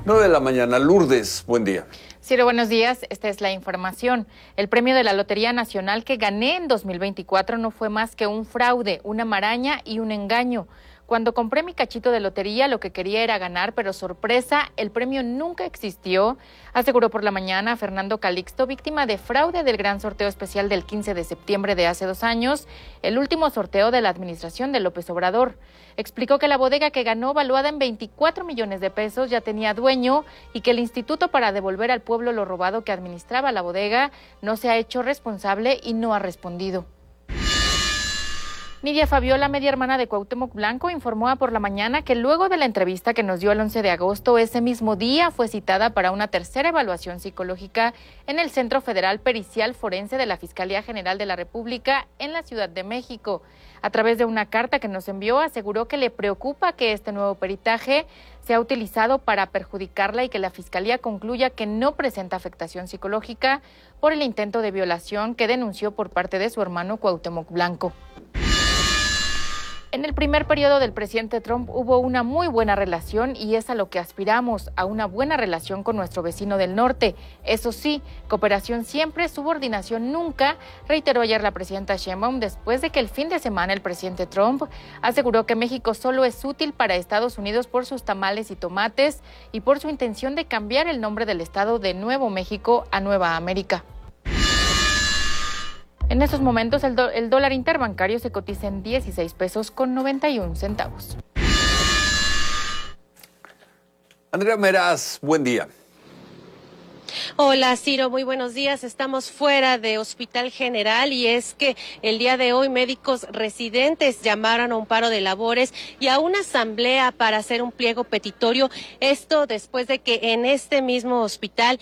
9 de la mañana. Lourdes, buen día. Ciro, buenos días. Esta es la información. El premio de la Lotería Nacional que gané en 2024 no fue más que un fraude, una maraña y un engaño. Cuando compré mi cachito de lotería, lo que quería era ganar, pero sorpresa, el premio nunca existió, aseguró por la mañana Fernando Calixto, víctima de fraude del gran sorteo especial del 15 de septiembre de hace 2 años, el último sorteo de la administración de López Obrador. Explicó que la bodega que ganó, valuada en 24 millones de pesos, ya tenía dueño y que el instituto para devolver al pueblo lo robado que administraba la bodega no se ha hecho responsable y no ha respondido. Nidia Fabiola, media hermana de Cuauhtémoc Blanco, informó a Por la Mañana que luego de la entrevista que nos dio el 11 de agosto, ese mismo día fue citada para una tercera evaluación psicológica en el Centro Federal Pericial Forense de la Fiscalía General de la República en la Ciudad de México. A través de una carta que nos envió, aseguró que le preocupa que este nuevo peritaje sea utilizado para perjudicarla y que la Fiscalía concluya que no presenta afectación psicológica por el intento de violación que denunció por parte de su hermano Cuauhtémoc Blanco. En el primer periodo del presidente Trump hubo una muy buena relación y es a lo que aspiramos, a una buena relación con nuestro vecino del norte. Eso sí, cooperación siempre, subordinación nunca, reiteró ayer la presidenta Sheinbaum después de que el fin de semana el presidente Trump aseguró que México solo es útil para Estados Unidos por sus tamales y tomates y por su intención de cambiar el nombre del estado de Nuevo México a Nueva América. En estos momentos el dólar interbancario se cotiza en 16 pesos con 91 centavos. Andrea Meraz, buen día. Hola Ciro, muy buenos días. Estamos fuera de Hospital General y es que el día de hoy médicos residentes llamaron a un paro de labores y a una asamblea para hacer un pliego petitorio. Esto después de que en este mismo hospital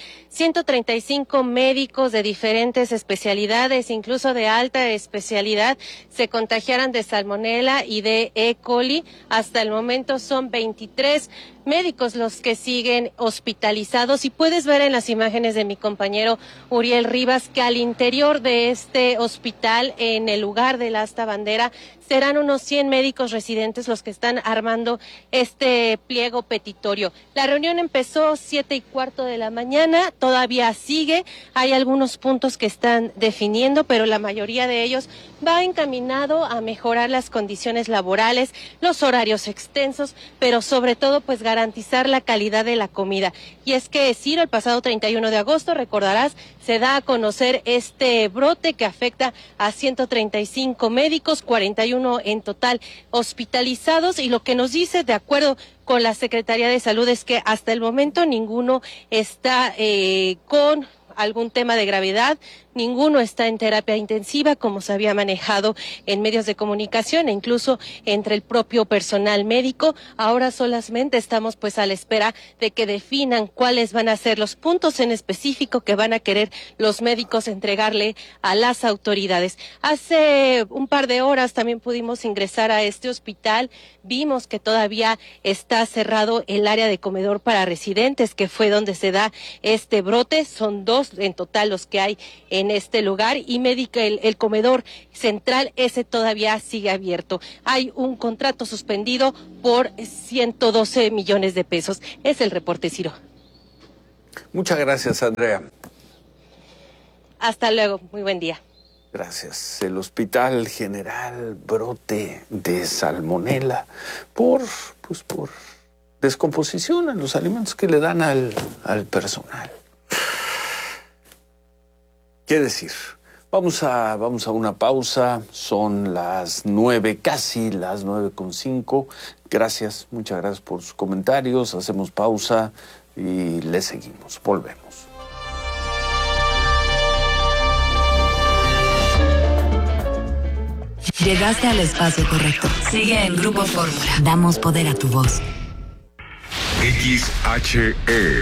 135 médicos de diferentes especialidades, incluso de alta especialidad, se contagiaran de salmonela y de E. coli. Hasta el momento son 23 médicos los que siguen hospitalizados y puedes ver en las imágenes de mi compañero Uriel Rivas que al interior de este hospital, en el lugar del asta bandera, serán unos 100 médicos residentes los que están armando este pliego petitorio. La reunión empezó 7:15 de la mañana, todavía sigue, hay algunos puntos que están definiendo, pero la mayoría de ellos va encaminado a mejorar las condiciones laborales, los horarios extensos, pero sobre todo pues garantizar la calidad de la comida. Y es que, Ciro, el pasado 31 de agosto, recordarás, se da a conocer este brote que afecta a 135 médicos, 41 en total hospitalizados, y lo que nos dice, de acuerdo con la Secretaría de Salud, es que hasta el momento ninguno está con algún tema de gravedad, ninguno está en terapia intensiva como se había manejado en medios de comunicación e incluso entre el propio personal médico. Ahora solamente estamos pues a la espera de que definan cuáles van a ser los puntos en específico que van a querer los médicos entregarle a las autoridades. Hace un par de horas también pudimos ingresar a este hospital, vimos que todavía está cerrado el área de comedor para residentes, que fue donde se da este brote. Son 2 en total los que hay en este lugar y el comedor central, ese todavía sigue abierto. Hay un contrato suspendido por 112 millones de pesos. Es el reporte, Ciro. Muchas gracias, Andrea. Hasta luego, muy buen día. Gracias. El Hospital General, brote de salmonela por descomposición en los alimentos que le dan al personal. ¿Qué decir? Vamos a una pausa. Son las 9, casi las 9:05. Gracias, muchas gracias por sus comentarios. Hacemos pausa y le seguimos. Volvemos. Llegaste al espacio correcto. Sigue en Grupo Fórmula. Damos poder a tu voz. XHE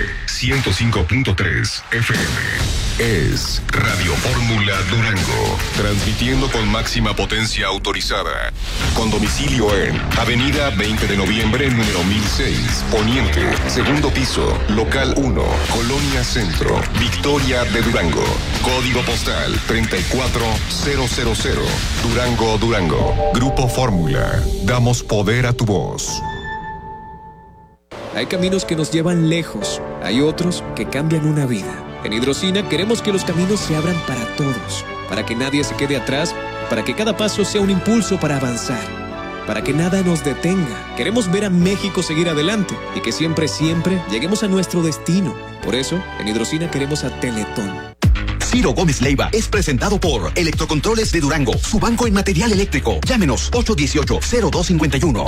105.3 FM. Es Radio Fórmula Durango, transmitiendo con máxima potencia autorizada, con domicilio en Avenida 20 de Noviembre, número 1006, Poniente, segundo piso, local 1, Colonia Centro, Victoria de Durango, código postal 34000, Durango, Durango. Grupo Fórmula, damos poder a tu voz. Hay caminos que nos llevan lejos, hay otros que cambian una vida. En Hidrocina queremos que los caminos se abran para todos, para que nadie se quede atrás, para que cada paso sea un impulso para avanzar, para que nada nos detenga. Queremos ver a México seguir adelante y que siempre, siempre lleguemos a nuestro destino. Por eso, en Hidrocina queremos a Teletón. Ciro Gómez Leiva es presentado por Electrocontroles de Durango, su banco en material eléctrico. Llámenos 818-0251.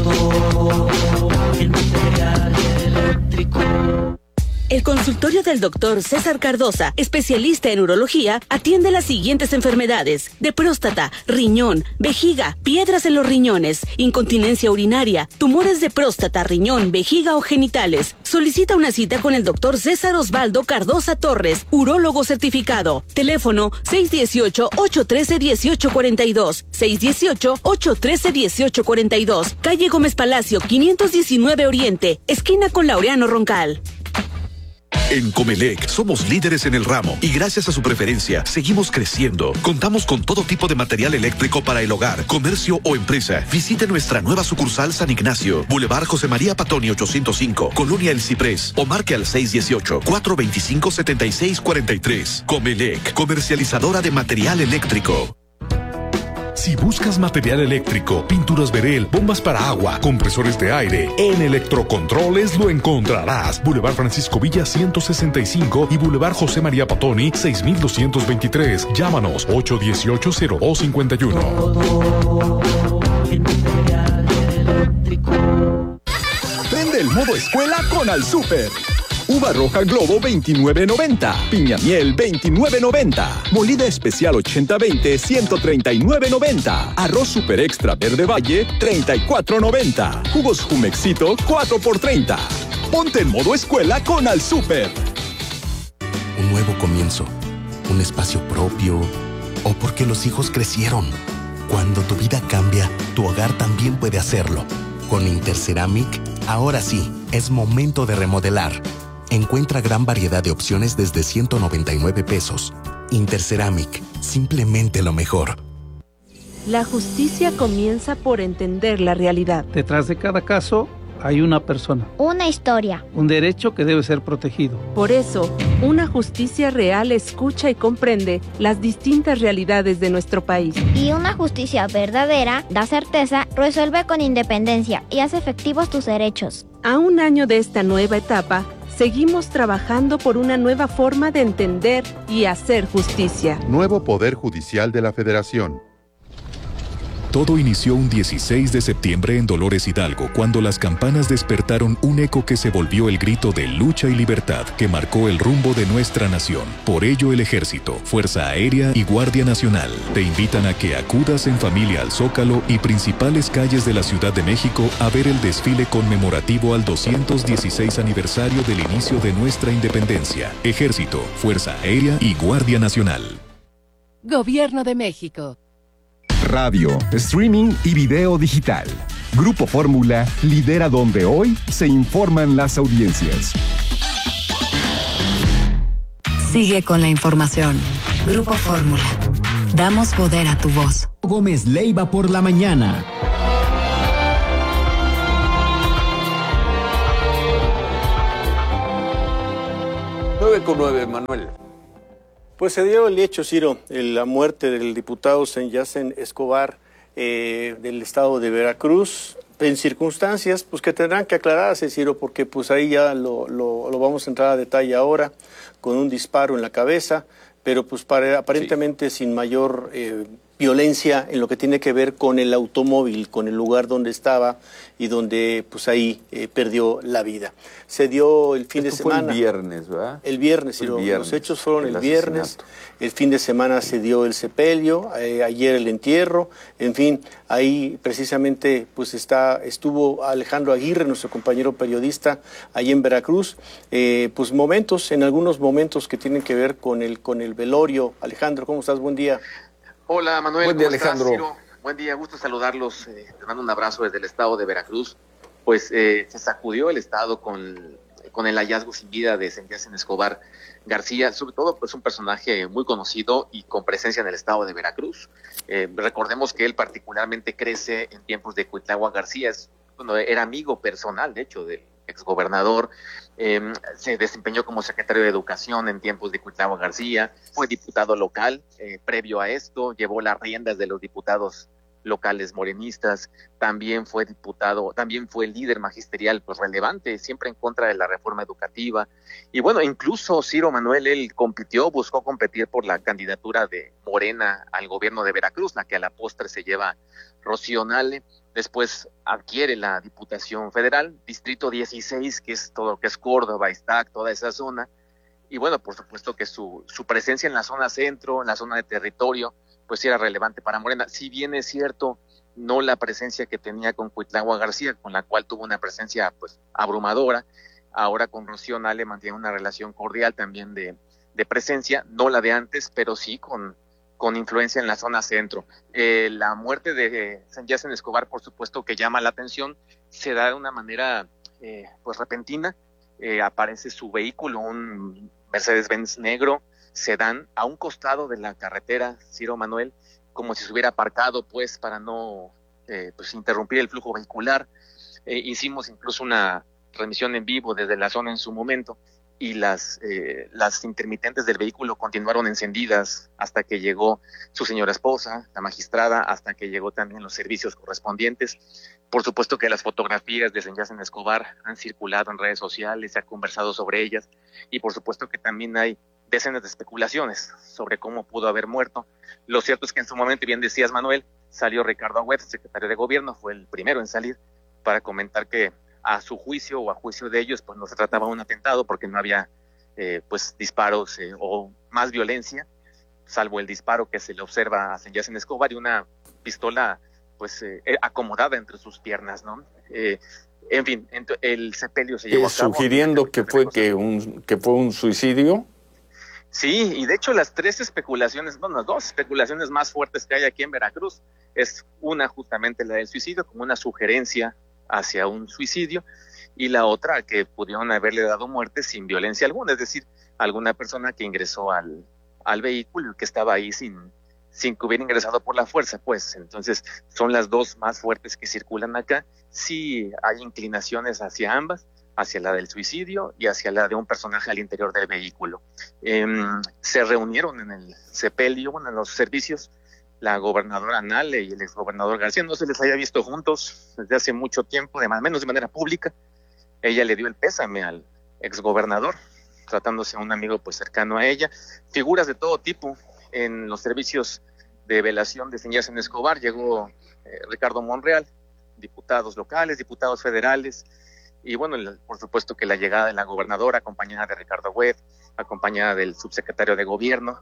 El material eléctrico. El consultorio del doctor César Cardosa, especialista en urología, atiende las siguientes enfermedades: de próstata, riñón, vejiga, piedras en los riñones, incontinencia urinaria, tumores de próstata, riñón, vejiga o genitales. Solicita una cita con el doctor César Osvaldo Cardosa Torres, urólogo certificado. Teléfono 618-813-1842, 618-813-1842. Calle Gómez Palacio, 519 Oriente, esquina con Laureano Roncal. En Comelec somos líderes en el ramo y gracias a su preferencia seguimos creciendo. Contamos con todo tipo de material eléctrico para el hogar, comercio o empresa. Visite nuestra nueva sucursal San Ignacio, Boulevard José María Patoni 805, Colonia El Ciprés, o marque al 618-425-7643. Comelec, comercializadora de material eléctrico. Si buscas material eléctrico, pinturas Verel, bombas para agua, compresores de aire, en Electrocontroles lo encontrarás. Boulevard Francisco Villa 165 y Boulevard José María Patoni 6223. Llámanos 818-0251. Prende el modo escuela con Al Super. Uva roja Globo 29.90, piña miel 29.90, molida especial 80-20 139.90, arroz super extra verde valle 34.90, jugos Jumexito 4 por 30. Ponte en modo escuela con Al Super. Un nuevo comienzo, un espacio propio, o porque los hijos crecieron. Cuando tu vida cambia, tu hogar también puede hacerlo. Con Interceramic, ahora sí, es momento de remodelar. Encuentra gran variedad de opciones desde 199 pesos. Interceramic, simplemente lo mejor. La justicia comienza por entender la realidad. Detrás de cada caso hay una persona. Una historia. Un derecho que debe ser protegido. Por eso, una justicia real escucha y comprende las distintas realidades de nuestro país. Y una justicia verdadera da certeza, resuelve con independencia y hace efectivos tus derechos. A un año de esta nueva etapa, seguimos trabajando por una nueva forma de entender y hacer justicia. Nuevo Poder Judicial de la Federación. Todo inició un 16 de septiembre en Dolores Hidalgo, cuando las campanas despertaron un eco que se volvió el grito de lucha y libertad que marcó el rumbo de nuestra nación. Por ello, el Ejército, Fuerza Aérea y Guardia Nacional te invitan a que acudas en familia al Zócalo y principales calles de la Ciudad de México a ver el desfile conmemorativo al 216 aniversario del inicio de nuestra independencia. Ejército, Fuerza Aérea y Guardia Nacional. Gobierno de México. Radio, streaming y video digital. Grupo Fórmula lidera donde hoy se informan las audiencias. Sigue con la información. Grupo Fórmula. Damos poder a tu voz. Gómez Leiva por la mañana. Con 9, Manuel. Pues se dio el hecho, Ciro, la muerte del diputado Yacen Escobar del estado de Veracruz, en circunstancias pues que tendrán que aclararse, Ciro, porque pues ahí ya lo vamos a entrar a detalle ahora, con un disparo en la cabeza, pero pues aparentemente sin mayor violencia en lo que tiene que ver con el automóvil, con el lugar donde estaba y donde pues ahí perdió la vida. Se dio el fin de semana. Fue el viernes, ¿verdad? El viernes, Ciro. Los hechos fueron el viernes. El fin de semana se dio el sepelio, ayer el entierro, en fin, ahí precisamente pues estuvo Alejandro Aguirre, nuestro compañero periodista, ahí en Veracruz, pues en algunos momentos que tienen que ver con el velorio. Alejandro, ¿cómo estás? Buen día. Hola Manuel, buen día, ¿cómo Alejandro? Estás, Ciro? Buen día, gusto saludarlos, te mando un abrazo desde el estado de Veracruz. Pues se sacudió el estado con el hallazgo sin vida de Yacen Escobar García, sobre todo pues un personaje muy conocido y con presencia en el estado de Veracruz. Recordemos que él particularmente crece en tiempos de Cuitlahua García, era amigo personal de hecho exgobernador, se desempeñó como secretario de Educación en tiempos de Cuitlahua García, fue diputado local, previo a esto llevó las riendas de los diputados locales morenistas, también fue diputado, también fue líder magisterial pues relevante, siempre en contra de la reforma educativa, y bueno, incluso Ciro Manuel, él buscó competir por la candidatura de Morena al gobierno de Veracruz, la que a la postre se lleva Rocío Nale. Después adquiere la Diputación Federal, Distrito 16, que es todo lo que es Córdoba, Iztac, toda esa zona, y bueno, por supuesto que su presencia en la zona centro, en la zona de territorio, pues sí era relevante para Morena. Si bien es cierto, no la presencia que tenía con Cuitlahua García, con la cual tuvo una presencia pues abrumadora, ahora con Rocío Nale mantiene una relación cordial también de presencia, no la de antes, pero sí con influencia en la zona centro. La muerte de Sanjacen Escobar, por supuesto que llama la atención, se da de una manera pues repentina, aparece su vehículo, un Mercedes-Benz negro, sedán, a un costado de la carretera, Ciro Manuel, como si se hubiera aparcado pues para no pues interrumpir el flujo vehicular. Hicimos incluso una transmisión en vivo desde la zona en su momento, y las intermitentes del vehículo continuaron encendidas hasta que llegó su señora esposa, la magistrada, hasta que llegó también los servicios correspondientes. Por supuesto que las fotografías de Sanjacen Escobar han circulado en redes sociales, se ha conversado sobre ellas, y por supuesto que también hay decenas de especulaciones sobre cómo pudo haber muerto. Lo cierto es que en su momento, bien decías Manuel, salió Ricardo Agüed, secretario de Gobierno, fue el primero en salir para comentar que a su juicio o a juicio de ellos, pues no se trataba de un atentado porque no había pues disparos o más violencia, salvo el disparo que se le observa a Sanjacen Escobar y una pistola pues acomodada entre sus piernas, ¿no? En fin, el sepelio se llevó a cabo. Sugiriendo que fue un suicidio. Sí, y de hecho las dos especulaciones más fuertes que hay aquí en Veracruz es una justamente la del suicidio, como una sugerencia hacia un suicidio, y la otra que pudieron haberle dado muerte sin violencia alguna, es decir, alguna persona que ingresó al vehículo y que estaba ahí sin que hubiera ingresado por la fuerza, pues. Entonces son las dos más fuertes que circulan acá. Sí hay inclinaciones hacia ambas, hacia la del suicidio y hacia la de un personaje al interior del vehículo. Se reunieron en el sepelio, en los servicios, la gobernadora Nale y el exgobernador García. No se les haya visto juntos desde hace mucho tiempo, menos de manera pública. Ella le dio el pésame al exgobernador, tratándose a un amigo pues cercano a ella. Figuras de todo tipo en los servicios de velación de Sanjacen Escobar. Llegó Ricardo Monreal, diputados locales, diputados federales, y bueno, por supuesto que la llegada de la gobernadora, acompañada de Ricardo Agüed, acompañada del subsecretario de Gobierno.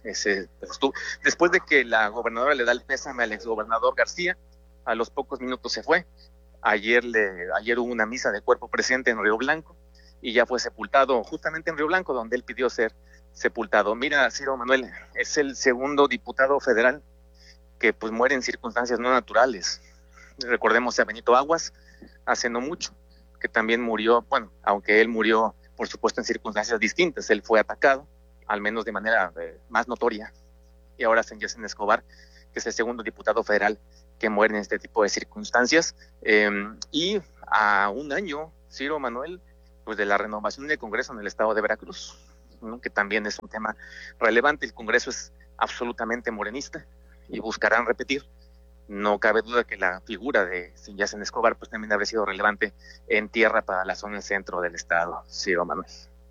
Después de que la gobernadora le da el pésame al exgobernador García, a los pocos minutos se fue. Ayer hubo una misa de cuerpo presente en Río Blanco y ya fue sepultado justamente en Río Blanco, donde él pidió ser sepultado. Mira, Ciro Manuel, es el segundo diputado federal que pues muere en circunstancias no naturales. Recordemos a Benito Aguas, hace no mucho, que también murió, bueno, aunque él murió por supuesto en circunstancias distintas, él fue atacado, al menos de manera más notoria, y ahora Sanjacen Escobar, que es el segundo diputado federal que muere en este tipo de circunstancias, y a un año, Ciro Manuel, pues de la renovación del Congreso en el estado de Veracruz, ¿no? Que también es un tema relevante. El Congreso es absolutamente morenista y buscarán repetir. No cabe duda que la figura de Sanjacen Escobar pues también habría sido relevante en tierra para la zona centro del estado, Ciro Manuel.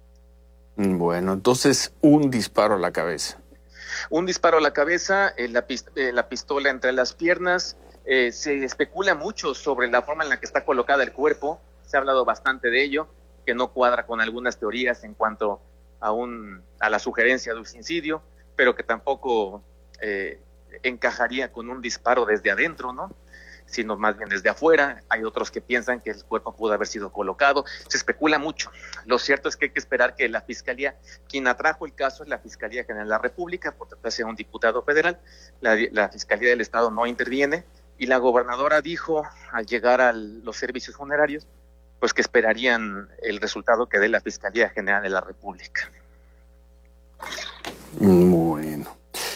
Bueno, entonces un disparo a la cabeza. Un disparo a la cabeza, la pistola entre las piernas. Se especula mucho sobre la forma en la que está colocada el cuerpo. Se ha hablado bastante de ello, que no cuadra con algunas teorías en cuanto a la sugerencia de un suicidio, pero que tampoco encajaría con un disparo desde adentro, ¿no? Sino más bien desde afuera. Hay otros que piensan que el cuerpo pudo haber sido colocado. Se especula mucho. Lo cierto es que hay que esperar que la Fiscalía, quien atrajo el caso es la Fiscalía General de la República, por tratarse de un diputado federal. La Fiscalía del Estado no interviene, y la gobernadora dijo, al llegar a los servicios funerarios, pues que esperarían el resultado que dé la Fiscalía General de la República. Bueno.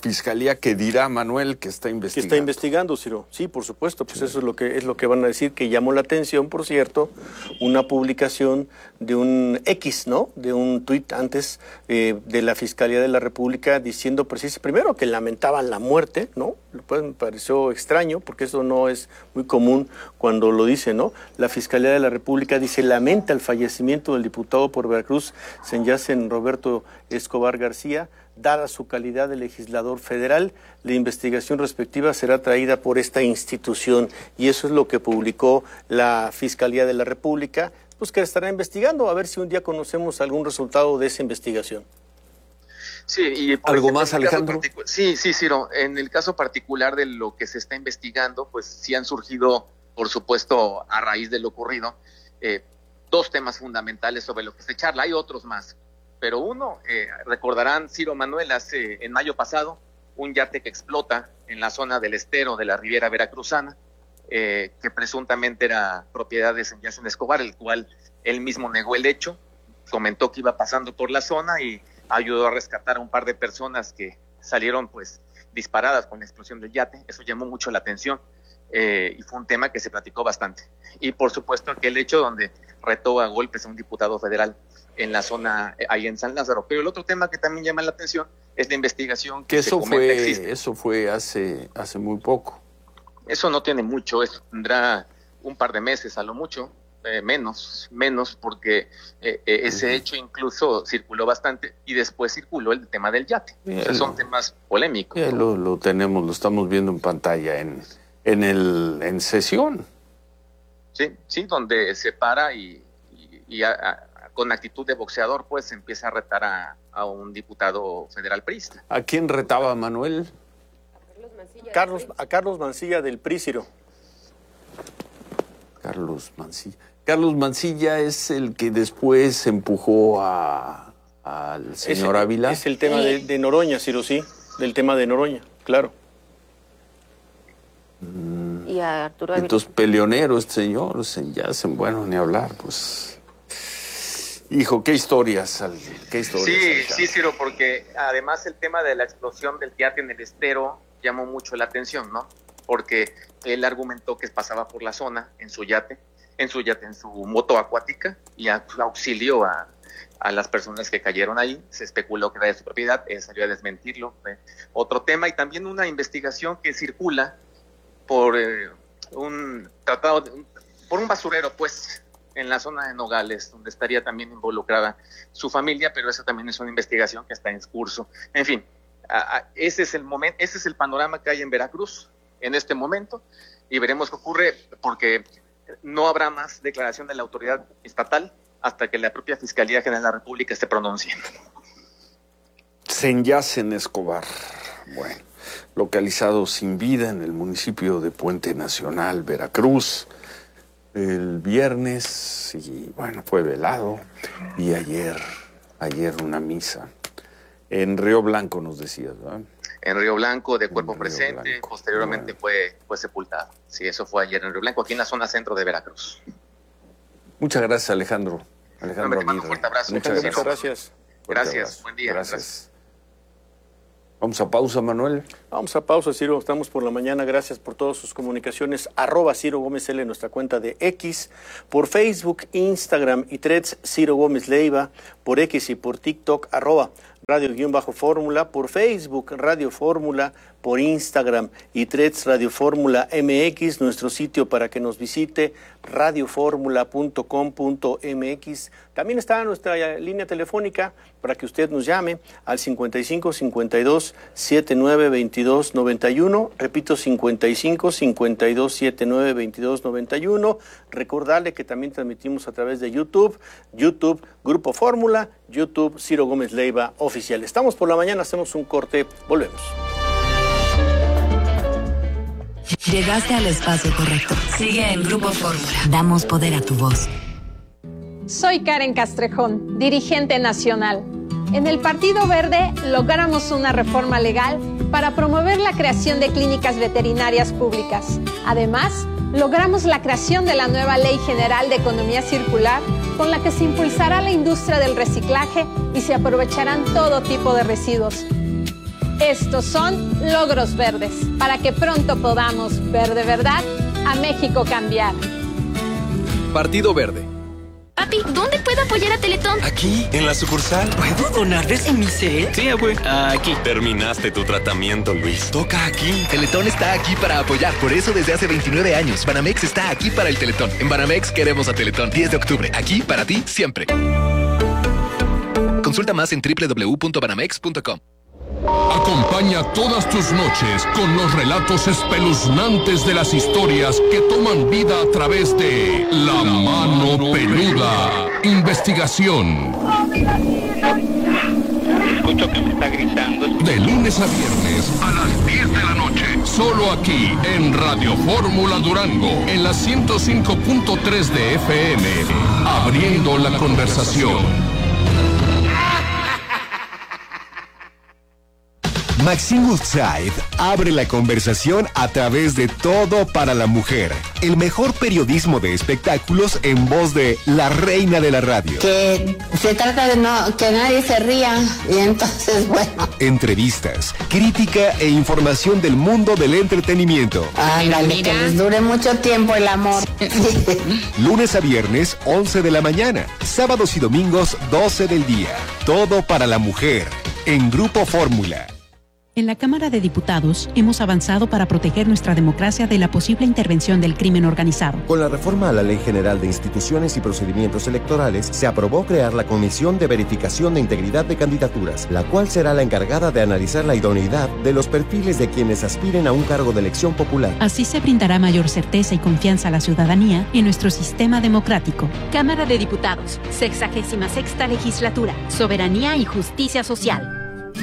fiscalía que dirá, Manuel, que está investigando. Que está investigando, Ciro. Sí, por supuesto, pues sí. Eso es lo que van a decir, que llamó la atención, por cierto, una publicación de un X, ¿no? De un tuit antes de la Fiscalía de la República diciendo primero que lamentaban la muerte, ¿no? Pues me pareció extraño, porque eso no es muy común cuando lo dice, ¿no? La Fiscalía de la República dice, lamenta el fallecimiento del diputado por Veracruz, Senyacen Roberto Escobar García. Dada su calidad de legislador federal, la investigación respectiva será traída por esta institución, y eso es lo que publicó la Fiscalía de la República, pues que estará investigando, a ver si un día conocemos algún resultado de esa investigación. Sí, y ¿algo más, Alejandro? Sí, Ciro, en el caso particular de lo que se está investigando, pues sí han surgido, por supuesto, a raíz de lo ocurrido, dos temas fundamentales sobre lo que se charla, hay otros más. Pero uno, recordarán, Ciro, Manuel, en mayo pasado, un yate que explota en la zona del estero de la Riviera Veracruzana, que presuntamente era propiedad de Senyacen Escobar, el cual él mismo negó el hecho, comentó que iba pasando por la zona y ayudó a rescatar a un par de personas que salieron pues disparadas con la explosión del yate. Eso llamó mucho la atención y fue un tema que se platicó bastante. Y por supuesto aquel hecho donde retó a golpes a un diputado federal en la zona, ahí en San Lázaro. Pero el otro tema que también llama la atención es la investigación que eso fue hace muy poco. Eso no tiene mucho, eso tendrá un par de meses a lo mucho, menos, porque ese hecho incluso circuló bastante y después circuló el tema del yate. O sea, son temas polémicos. Lo tenemos, lo estamos viendo en pantalla en sesión. Sí, donde se para y con actitud de boxeador, pues empieza a retar a un diputado federal priista. ¿A quién retaba, Manuel? A Carlos Mancilla del PRI, Ciro. Carlos Mancilla es el que después empujó al señor Ávila. Es el tema de Noroña, Ciro, sí, del tema de Noroña, claro. Y a Arturo Ávila. Entonces, peleonero este señor, Senyacen, bueno, ni hablar, pues... Hijo, qué historias. Sí, Ciro, porque además el tema de la explosión del yate en el estero llamó mucho la atención, ¿no? Porque él argumentó que pasaba por la zona en su moto acuática y auxilió a las personas que cayeron ahí. Se especuló que era de su propiedad, él salió a desmentirlo. Otro tema, y también una investigación que circula por un basurero, pues, en la zona de Nogales, donde estaría también involucrada su familia, pero esa también es una investigación que está en curso. En fin, ese es el panorama que hay en Veracruz en este momento, y veremos qué ocurre, porque no habrá más declaración de la autoridad estatal hasta que la propia Fiscalía General de la República se pronuncie. Senyacen Escobar, bueno, localizado sin vida en el municipio de Puente Nacional, Veracruz, el viernes, y bueno, fue velado, y ayer una misa. En Río Blanco nos decías, ¿verdad? En Río Blanco, de cuerpo presente, posteriormente fue sepultado. Sí, eso fue ayer en Río Blanco, aquí en la zona centro de Veracruz. Muchas gracias, Alejandro. Te mando un fuerte abrazo. Muchas gracias. Gracias, buen día. Gracias. Vamos a pausa, Manuel. Vamos a pausa, Ciro. Estamos por la mañana. Gracias por todas sus comunicaciones. @Ciro Gómez L, nuestra cuenta de X. Por Facebook, Instagram y Threads, Ciro Gómez Leiva. Por X y por TikTok, @Radio_Fórmula. Por Facebook, Radio Fórmula. Por Instagram y Threads, Radio Fórmula MX. Nuestro sitio para que nos visite, radioformula.com.mx. También está nuestra línea telefónica para que usted nos llame al 55 52 79 22 91. Repito, 55 52 79 22 91. Recordarle que también transmitimos a través de YouTube, Grupo Fórmula, YouTube Ciro Gómez Leiva Oficial. Estamos por la mañana, hacemos un corte, volvemos. Llegaste al espacio correcto. Sigue en Grupo Fórmula. Damos poder a tu voz. Soy Karen Castrejón, dirigente nacional. En el Partido Verde logramos una reforma legal para promover la creación de clínicas veterinarias públicas. Además, logramos la creación de la nueva Ley General de Economía Circular, con la que se impulsará la industria del reciclaje y se aprovecharán todo tipo de residuos. Estos son logros verdes, para que pronto podamos ver de verdad a México cambiar. Partido Verde. Papi, ¿dónde puedo apoyar a Teletón? Aquí, en la sucursal. ¿Puedo donar desde mi cel? Sí, abue. Aquí. Terminaste tu tratamiento, Luis. Toca aquí. Teletón está aquí para apoyar. Por eso desde hace 29 años, Banamex está aquí para el Teletón. En Banamex queremos a Teletón. 10 de octubre. Aquí para ti, siempre. Consulta más en www.banamex.com. Acompaña todas tus noches con los relatos espeluznantes de las historias que toman vida a través de La Mano Peluda. Investigación. Escucho que me está gritando. De lunes a viernes a las 10 de la noche. Solo aquí en Radio Fórmula Durango. En la 105.3 de FM. Abriendo la conversación. Maxine Woodside abre la conversación a través de Todo para la Mujer, el mejor periodismo de espectáculos en voz de la reina de la radio. Que se trata de que nadie se ría y entonces, bueno. Entrevistas, crítica e información del mundo del entretenimiento. Ándale, que les dure mucho tiempo el amor. Lunes a viernes, 11 de la mañana. Sábados y domingos, 12 del día. Todo para la Mujer, en Grupo Fórmula. En la Cámara de Diputados hemos avanzado para proteger nuestra democracia de la posible intervención del crimen organizado. Con la reforma a la Ley General de Instituciones y Procedimientos Electorales, se aprobó crear la Comisión de Verificación de Integridad de Candidaturas, la cual será la encargada de analizar la idoneidad de los perfiles de quienes aspiren a un cargo de elección popular. Así se brindará mayor certeza y confianza a la ciudadanía en nuestro sistema democrático. Cámara de Diputados, 66ª Legislatura, Soberanía y Justicia Social.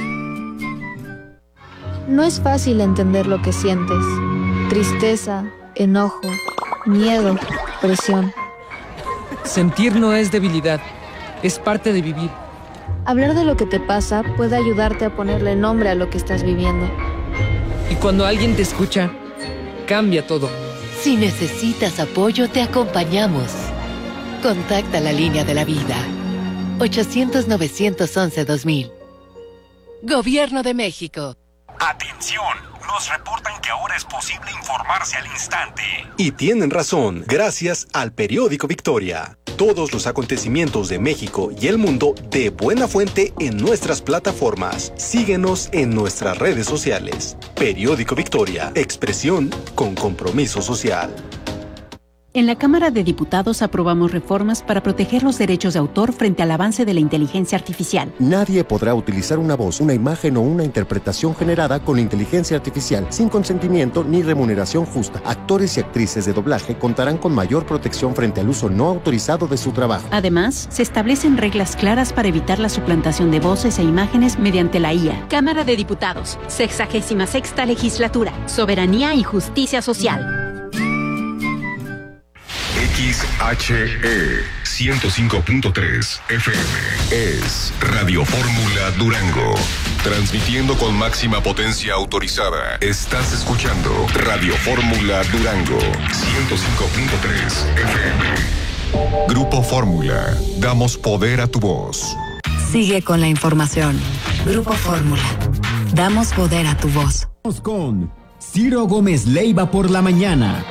No es fácil entender lo que sientes. Tristeza, enojo, miedo, presión. Sentir no es debilidad, es parte de vivir. Hablar de lo que te pasa puede ayudarte a ponerle nombre a lo que estás viviendo. Y cuando alguien te escucha, cambia todo. Si necesitas apoyo, te acompañamos. Contacta la línea de la vida. 800-911-2000. Gobierno de México. ¡Atención! Nos reportan que ahora es posible informarse al instante. Y tienen razón, gracias al periódico Victoria. Todos los acontecimientos de México y el mundo de buena fuente en nuestras plataformas. Síguenos en nuestras redes sociales. Periódico Victoria, expresión con compromiso social. En la Cámara de Diputados aprobamos reformas para proteger los derechos de autor frente al avance de la inteligencia artificial. Nadie podrá utilizar una voz, una imagen o una interpretación generada con inteligencia artificial sin consentimiento ni remuneración justa. Actores y actrices de doblaje contarán con mayor protección frente al uso no autorizado de su trabajo. Además, se establecen reglas claras para evitar la suplantación de voces e imágenes mediante la IA. Cámara de Diputados, 66ª Legislatura, Soberanía y Justicia Social. XHE 105.3 FM es Radio Fórmula Durango. Transmitiendo con máxima potencia autorizada. Estás escuchando Radio Fórmula Durango 105.3 FM. Grupo Fórmula. Damos poder a tu voz. Sigue con la información. Grupo Fórmula. Damos poder a tu voz. Con Ciro Gómez Leiva por la mañana.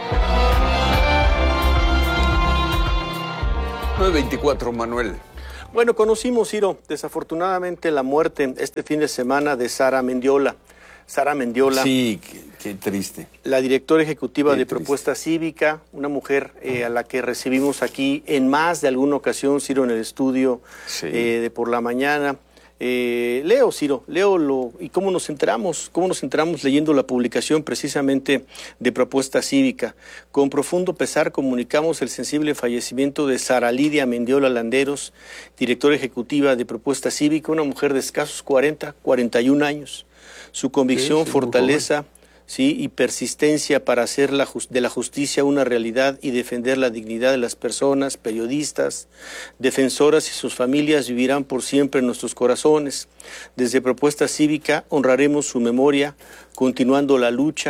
9:24, Manuel. Bueno, conocimos, Ciro, desafortunadamente la muerte este fin de semana de Sara Mendiola. Sara Mendiola. Sí, qué triste. La directora ejecutiva de Propuesta Cívica, una mujer a la que recibimos aquí en más de alguna ocasión, Ciro, en el estudio de por la mañana. Leo, Ciro, y cómo nos enteramos leyendo la publicación precisamente de Propuesta Cívica. Con profundo pesar comunicamos el sensible fallecimiento de Sara Lidia Mendiola Landeros, directora ejecutiva de Propuesta Cívica, una mujer de escasos 41 años. Su convicción, fortaleza, y persistencia para hacer de la justicia una realidad y defender la dignidad de las personas, periodistas, defensoras y sus familias vivirán por siempre en nuestros corazones. Desde Propuesta Cívica honraremos su memoria, continuando la lucha,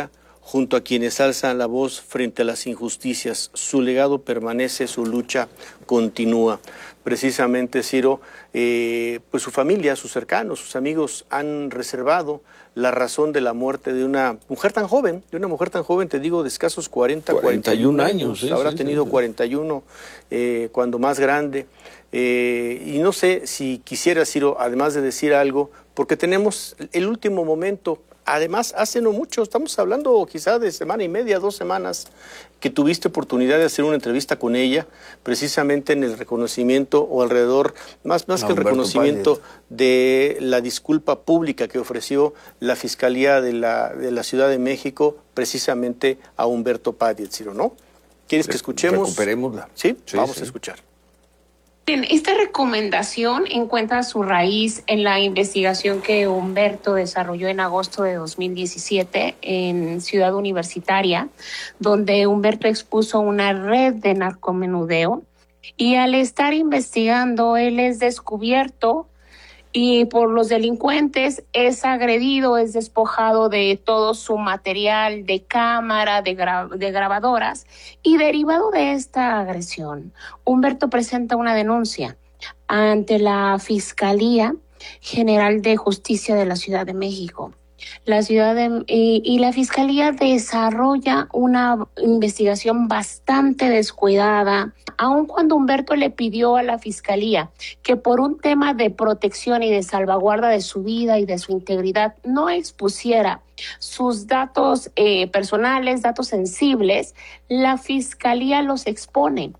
junto a quienes alzan la voz frente a las injusticias. Su legado permanece, su lucha continúa. Precisamente, Ciro, pues su familia, sus cercanos, sus amigos han reservado la razón de la muerte de una mujer tan joven, te digo, de escasos 41 años. Habrá tenido 41 cuando más grande. Y no sé si quisiera, Ciro, además de decir algo, porque tenemos el último momento. Además, hace no mucho, estamos hablando quizá de semana y media, 2 semanas, que tuviste oportunidad de hacer una entrevista con ella, precisamente en el reconocimiento, o alrededor, más que el reconocimiento de la disculpa pública que ofreció la Fiscalía de la Ciudad de México, precisamente a Humberto Padillet, Ciro, ¿no? ¿Quieres que escuchemos? Recuperémosla. Sí, vamos a escuchar. Bien, esta recomendación encuentra su raíz en la investigación que Humberto desarrolló en agosto de 2017 en Ciudad Universitaria, donde Humberto expuso una red de narcomenudeo, y al estar investigando él es descubierto y por los delincuentes es agredido, es despojado de todo su material de cámara, de grabadoras, y derivado de esta agresión, Humberto presenta una denuncia ante la Fiscalía General de Justicia de la Ciudad de México. La Fiscalía desarrolla una investigación bastante descuidada, aun cuando Humberto le pidió a la Fiscalía que por un tema de protección y de salvaguarda de su vida y de su integridad no expusiera sus datos personales, datos sensibles. La Fiscalía los expone.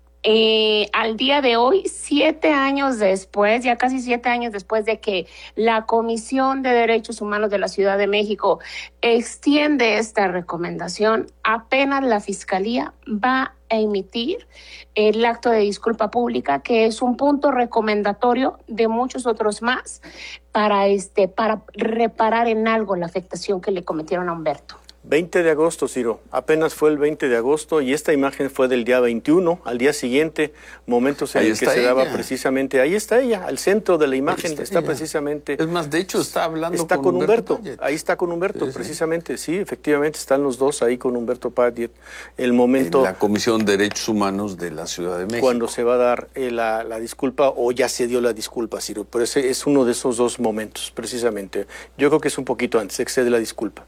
Al día de hoy, 7 años después, ya casi 7 años después de que la Comisión de Derechos Humanos de la Ciudad de México extiende esta recomendación, apenas la Fiscalía va a emitir el acto de disculpa pública, que es un punto recomendatorio de muchos otros más para reparar en algo la afectación que le cometieron a Humberto. 20 de agosto, Ciro, apenas fue el 20 de agosto y esta imagen fue del día 21, al día siguiente, momentos en el que se daba precisamente, ahí está ella, al centro de la imagen está precisamente. Es más, de hecho está hablando está con Humberto, ahí está con Humberto, sí, precisamente, sí, efectivamente están los dos ahí con Humberto Padillet, el momento. En la Comisión de Derechos Humanos de la Ciudad de México. Cuando se va a dar la disculpa, o ya se dio la disculpa, Ciro, pero ese es uno de esos 2 momentos, precisamente. Yo creo que es un poquito antes, excede la disculpa.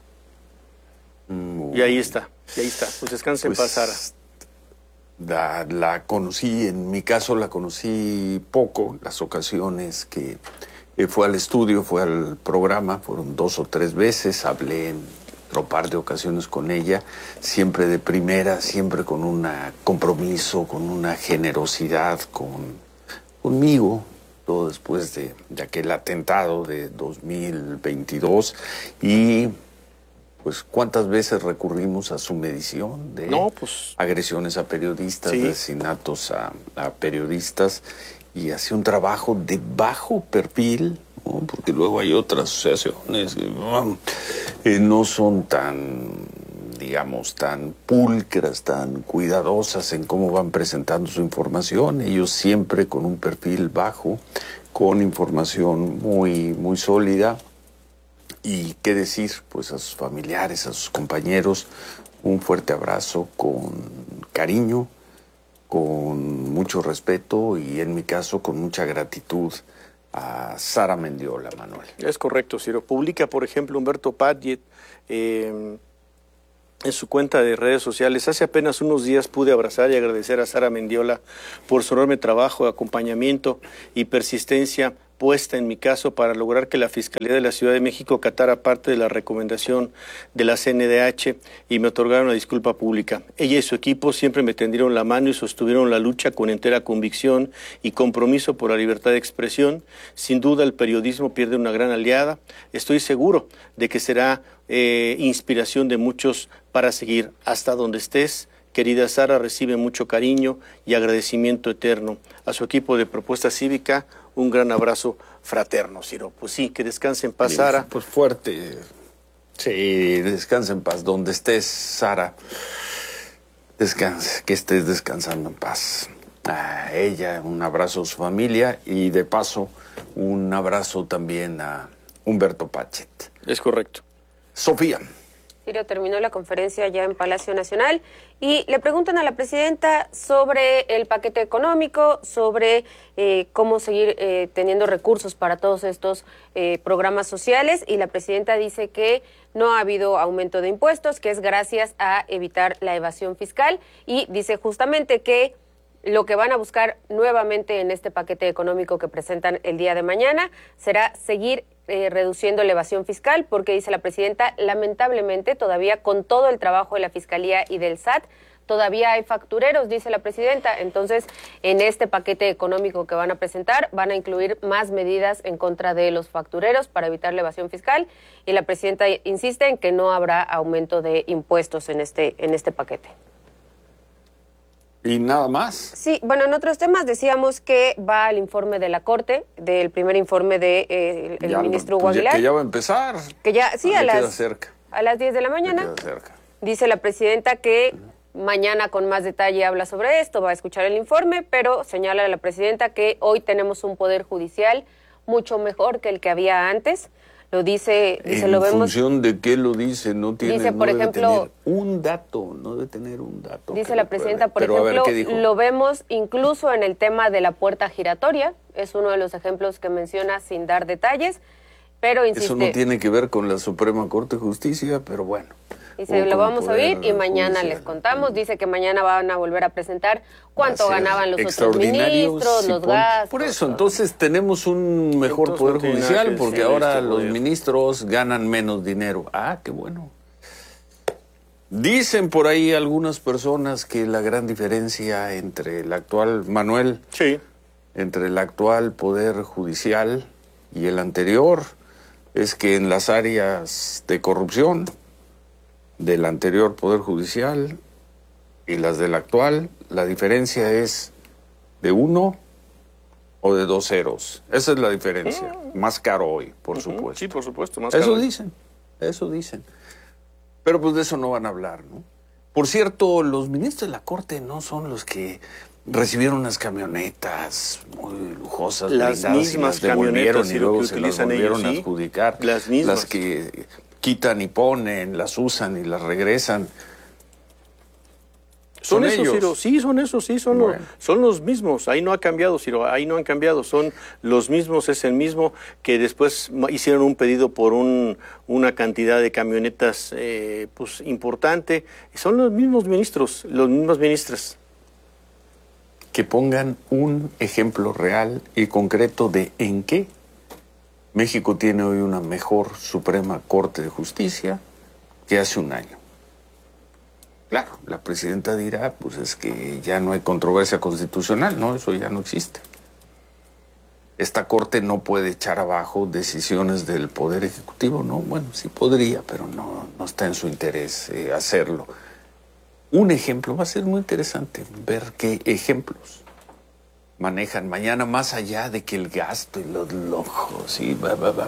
Y ahí está. Pues descansa en paz, Sara. La conocí, en mi caso la conocí poco, las ocasiones que fue al estudio, fue al programa, fueron 2 o 3 veces, hablé en otro par de ocasiones con ella, siempre de primera, siempre con un compromiso, con una generosidad conmigo, todo después de aquel atentado de 2022, y pues cuántas veces recurrimos a su medición de agresiones a periodistas, de asesinatos a periodistas, y hacía un trabajo de bajo perfil, ¿no? Porque luego hay otras asociaciones que no son tan, digamos, tan pulcras, tan cuidadosas en cómo van presentando su información. Ellos siempre con un perfil bajo, con información muy, muy sólida. Y qué decir, pues a sus familiares, a sus compañeros, un fuerte abrazo con cariño, con mucho respeto y en mi caso con mucha gratitud a Sara Mendiola, Manuel. Es correcto, Ciro. Publica, por ejemplo, Humberto Padillet en su cuenta de redes sociales: hace apenas unos días pude abrazar y agradecer a Sara Mendiola por su enorme trabajo, acompañamiento y persistencia puesta en mi caso para lograr que la Fiscalía de la Ciudad de México acatara parte de la recomendación de la CNDH y me otorgaron una disculpa pública. Ella y su equipo siempre me tendieron la mano y sostuvieron la lucha con entera convicción y compromiso por la libertad de expresión. Sin duda el periodismo pierde una gran aliada. Estoy seguro de que será inspiración de muchos para seguir. Hasta donde estés, querida Sara, recibe mucho cariño y agradecimiento eterno. A su equipo de Propuesta Cívica, un gran abrazo fraterno, Ciro. Pues sí, que descanse en paz, Sara. Pues fuerte. Sí, descansa en paz. Donde estés, Sara, descanse, que estés descansando en paz. A ella, un abrazo a su familia y de paso, un abrazo también a Humberto Padillet. Es correcto. Sofía. Ciro terminó la conferencia ya en Palacio Nacional y le preguntan a la presidenta sobre el paquete económico, sobre cómo seguir teniendo recursos para todos estos programas sociales, y la presidenta dice que no ha habido aumento de impuestos, que es gracias a evitar la evasión fiscal, y dice justamente que lo que van a buscar nuevamente en este paquete económico que presentan el día de mañana será seguir reduciendo la evasión fiscal, porque dice la presidenta, lamentablemente todavía con todo el trabajo de la Fiscalía y del SAT, todavía hay factureros, dice la presidenta. Entonces, en este paquete económico que van a presentar, van a incluir más medidas en contra de los factureros para evitar la evasión fiscal, y la presidenta insiste en que no habrá aumento de impuestos en este paquete. ¿Y nada más? Sí, bueno, en otros temas decíamos que va el informe de la Corte, del primer informe de el ministro Hugo Aguilar. Que ya va a empezar. Que ya, sí, a las 10 de la mañana. mañana. Dice la presidenta que mañana con más detalle habla sobre esto, va a escuchar el informe, pero señala la presidenta que hoy tenemos un poder judicial mucho mejor que el que había antes. Lo dice, lo vemos. ¿En función de qué lo dice? No tiene, dice, por ejemplo, un dato, no debe tener un dato. Dice la presidenta, por ejemplo, lo vemos incluso en el tema de la puerta giratoria, es uno de los ejemplos que menciona sin dar detalles, pero insiste. Eso no tiene que ver con la Suprema Corte de Justicia, pero bueno. Dice, lo vamos a oír y mañana les contamos. Dice que mañana van a volver a presentar cuánto ganaban los otros ministros, los gastos. Por eso, entonces tenemos un mejor poder judicial, porque ahora los ministros ganan menos dinero. Ah, qué bueno. Dicen por ahí algunas personas que la gran diferencia entre el actual, Manuel, entre el actual poder judicial y el anterior es que en las áreas de corrupción del anterior Poder Judicial y las del actual, la diferencia es de 1 o de 2 ceros. Esa es la diferencia. Más caro hoy, por supuesto. Sí, por supuesto, más caro. Eso dicen. Pero pues de eso no van a hablar, ¿no? Por cierto, los ministros de la Corte no son los que recibieron unas camionetas muy lujosas, las mismas camionetas y luego que se las utilizan volvieron ellos, a adjudicar. Las mismas. Las que quitan y ponen, las usan y las regresan. Son esos, Ciro, sí, son esos, sí, son los mismos. Ahí no ha cambiado, Ciro, ahí no han cambiado. Son los mismos, es el mismo que después hicieron un pedido por una cantidad de camionetas pues importante. Son los mismos ministros, las mismas ministras. Que pongan un ejemplo real y concreto de en qué México tiene hoy una mejor Suprema Corte de Justicia que hace un año. Claro, la presidenta dirá, pues es que ya no hay controversia constitucional, no, eso ya no existe. Esta Corte no puede echar abajo decisiones del Poder Ejecutivo, ¿no? Bueno, sí podría, pero no está en su interés hacerlo. Un ejemplo, va a ser muy interesante ver qué ejemplos manejan mañana, más allá de que el gasto y los lujos y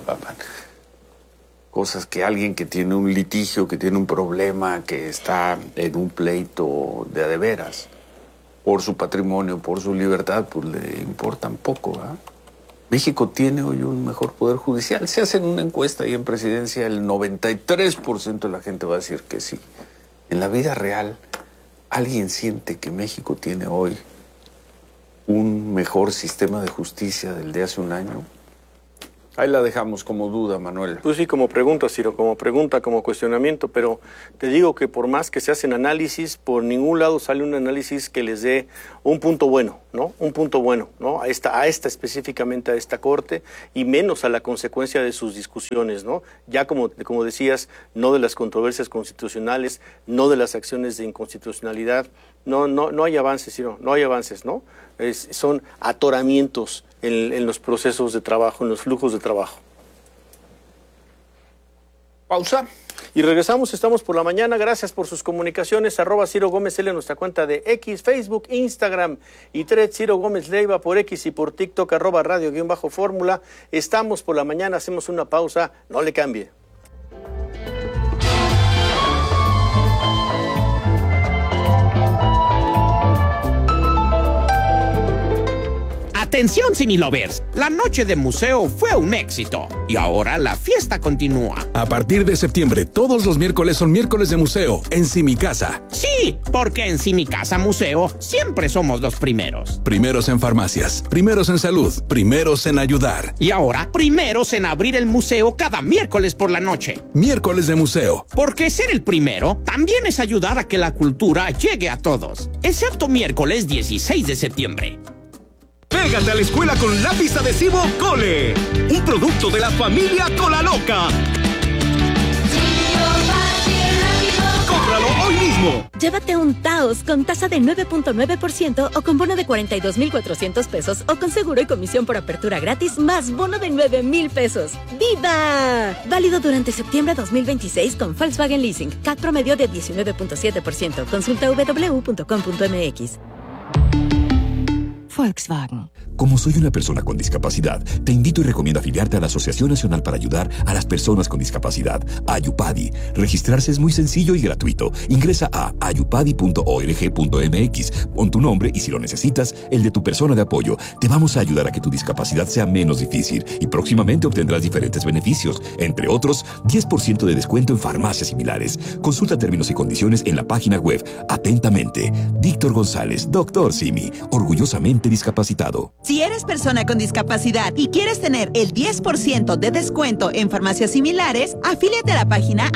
cosas que alguien que tiene un litigio, que tiene un problema, que está en un pleito de a de veras, por su patrimonio, por su libertad, pues le importan poco, ¿verdad? México tiene hoy un mejor poder judicial. Se hace una encuesta y en presidencia el 93% de la gente va a decir que sí. En la vida real, ¿alguien siente que México tiene hoy un mejor sistema de justicia del de hace un año? Ahí la dejamos como duda, Manuel. Pues sí, como pregunta, Ciro, como cuestionamiento, pero te digo que por más que se hacen análisis, por ningún lado sale un análisis que les dé un punto bueno, ¿no? Un punto bueno, ¿no? A esta específicamente a esta Corte, y menos a la consecuencia de sus discusiones, ¿no? Ya como decías, no de las controversias constitucionales, no de las acciones de inconstitucionalidad, no hay avances, Ciro, no hay avances, ¿no? Son atoramientos en los procesos de trabajo, en los flujos de trabajo. Pausa. Y regresamos, estamos por la mañana. Gracias por sus comunicaciones. @Ciro Gómez L en nuestra cuenta de X, Facebook, Instagram y Threads. Ciro Gómez Leiva por X y por TikTok @radio_fórmula. Estamos por la mañana, hacemos una pausa. No le cambie. Atención, Cinelovers, la noche de museo fue un éxito y ahora la fiesta continúa. A partir de septiembre, todos los miércoles son miércoles de museo en Simicasa. Sí, porque en Simicasa Museo siempre somos los primeros. Primeros en farmacias, primeros en salud, primeros en ayudar. Y ahora, primeros en abrir el museo cada miércoles por la noche. Miércoles de museo. Porque ser el primero también es ayudar a que la cultura llegue a todos, excepto miércoles 16 de septiembre. Pégate a la escuela con lápiz adhesivo Cole, un producto de la familia Colaloca. ¡Cómpralo hoy mismo! Llévate un Taos con tasa de 9.9% o con bono de 42,400 pesos o con seguro y comisión por apertura gratis más bono de 9,000 pesos. ¡Viva! Válido durante septiembre 2026 con Volkswagen Leasing. CAT promedio de 19.7%. Consulta www.com.mx. Volkswagen. Como soy una persona con discapacidad, te invito y recomiendo afiliarte a la Asociación Nacional para Ayudar a las Personas con Discapacidad, Ayupadi. Registrarse es muy sencillo y gratuito. Ingresa a ayupadi.org.mx, pon tu nombre y si lo necesitas, el de tu persona de apoyo. Te vamos a ayudar a que tu discapacidad sea menos difícil y próximamente obtendrás diferentes beneficios, entre otros, 10% de descuento en farmacias similares. Consulta términos y condiciones en la página web. Atentamente, Víctor González, Dr. Simi, orgullosamente discapacitado. Si eres persona con discapacidad y quieres tener el 10% de descuento en farmacias similares, afíliate a la página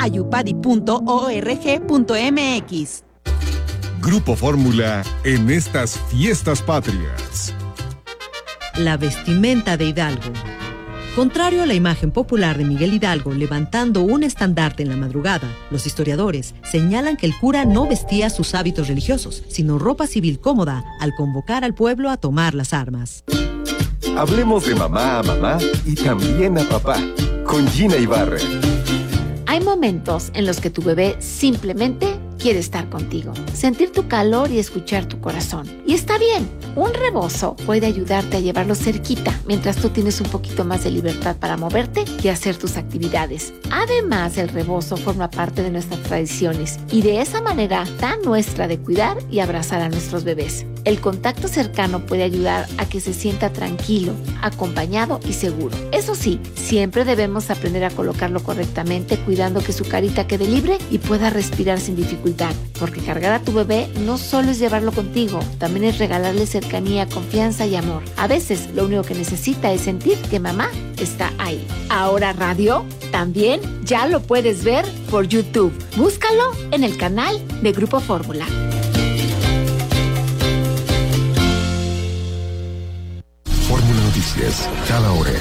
ayupadi.org.mx. Grupo Fórmula en estas fiestas patrias. La vestimenta de Hidalgo. Contrario a la imagen popular de Miguel Hidalgo levantando un estandarte en la madrugada, los historiadores señalan que el cura no vestía sus hábitos religiosos, sino ropa civil cómoda al convocar al pueblo a tomar las armas. Hablemos de mamá a mamá y también a papá, con Gina Ibarra. Hay momentos en los que tu bebé simplemente quiere estar contigo, sentir tu calor y escuchar tu corazón. Y está bien, un rebozo puede ayudarte a llevarlo cerquita mientras tú tienes un poquito más de libertad para moverte y hacer tus actividades. Además, el rebozo forma parte de nuestras tradiciones y de esa manera tan nuestra de cuidar y abrazar a nuestros bebés. El contacto cercano puede ayudar a que se sienta tranquilo, acompañado y seguro. Eso sí, siempre debemos aprender a colocarlo correctamente, cuidando que su carita quede libre y pueda respirar sin dificultad. Porque cargar a tu bebé no solo es llevarlo contigo, también es regalarle cercanía, confianza y amor. A veces lo único que necesita es sentir que mamá está ahí. Ahora radio también ya lo puedes ver por YouTube. Búscalo en el canal de Grupo Fórmula. Fórmula Noticias, cada hora.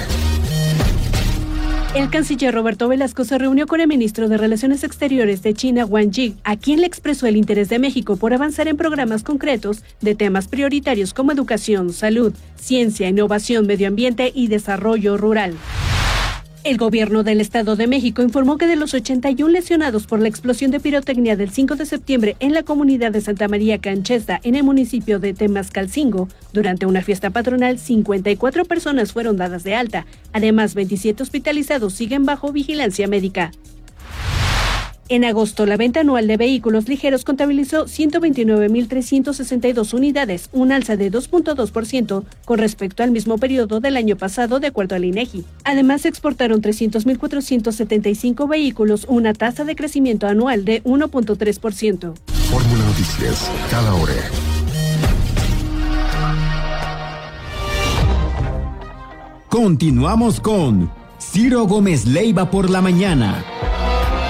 El canciller Roberto Velasco se reunió con el ministro de Relaciones Exteriores de China, Wang Yi, a quien le expresó el interés de México por avanzar en programas concretos de temas prioritarios como educación, salud, ciencia, innovación, medio ambiente y desarrollo rural. El gobierno del Estado de México informó que de los 81 lesionados por la explosión de pirotecnia del 5 de septiembre en la comunidad de Santa María Canchesta, en el municipio de Temascalcingo, durante una fiesta patronal, 54 personas fueron dadas de alta. Además, 27 hospitalizados siguen bajo vigilancia médica. En agosto, la venta anual de vehículos ligeros contabilizó 129,362 unidades, un alza de 2.2% con respecto al mismo periodo del año pasado, de acuerdo al INEGI. Además, se exportaron 300,475 vehículos, una tasa de crecimiento anual de 1.3%. Fórmula Noticias, cada hora. Continuamos con Ciro Gómez Leiva por la mañana.